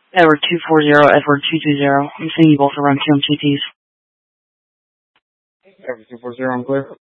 Edward 240, Edward 220. I'm seeing you both around QMCTs. Edward 240, I'm clear.